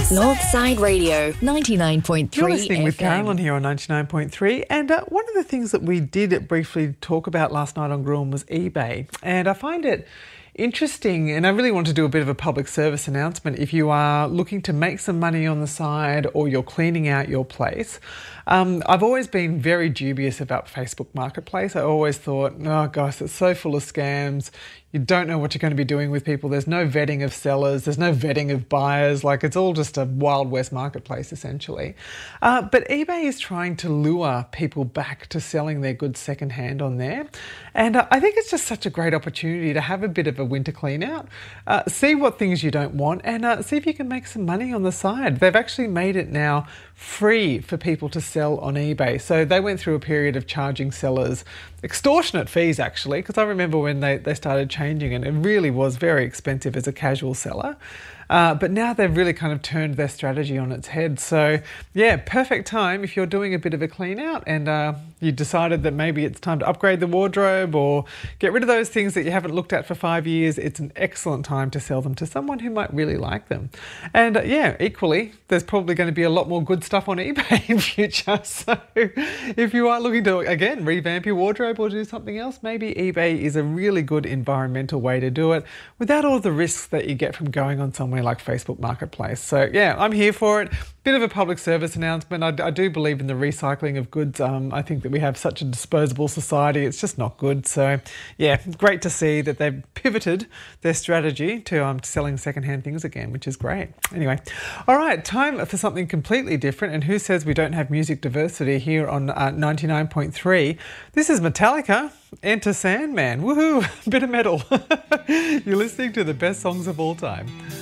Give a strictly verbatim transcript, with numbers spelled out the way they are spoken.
Northside Radio, ninety-nine point three You're listening with F M. Carolyn here on ninety-nine point three. And uh, one of the things that we did briefly talk about last night on Gruen was eBay. And I find it interesting, and I really want to do a bit of a public service announcement. If you are looking to make some money on the side or you're cleaning out your place, um, I've always been very dubious about Facebook Marketplace. I always thought, oh gosh, it's so full of scams. You don't know what you're going to be doing with people. There's no vetting of sellers. There's no vetting of buyers. Like, it's all just a Wild West marketplace, essentially. Uh, but eBay is trying to lure people back to selling their goods secondhand on there. And uh, I think it's just such a great opportunity to have a bit of a winter clean out, uh, see what things you don't want, and uh, see if you can make some money on the side. They've actually made it now free for people to sell on eBay. So they went through a period of charging sellers extortionate fees, actually, because I remember when they, they started changing it, it really was very expensive as a casual seller. Uh, but now they've really kind of turned their strategy on its head. So yeah, perfect time if you're doing a bit of a clean out and uh, you decided that maybe it's time to upgrade the wardrobe or get rid of those things that you haven't looked at for five years. It's an excellent time to sell them to someone who might really like them. And uh, yeah, equally, there's probably going to be a lot more good stuff on eBay in future. So if you are looking to, again, revamp your wardrobe or do something else, maybe eBay is a really good environmental way to do it without all the risks that you get from going on somewhere like Facebook Marketplace. So yeah, I'm here for it. Bit of a public service announcement. I, I do believe in the recycling of goods. Um, I think that we have such a disposable society. It's just not good. So yeah, great to see that they've pivoted their strategy to um, selling secondhand things again, which is great. Anyway, all right, time for something completely different. And who says we don't have music diversity here on uh, ninety-nine point three? This is Metallica. Enter Sandman. Woohoo! Bit of metal. You're listening to the best songs of all time.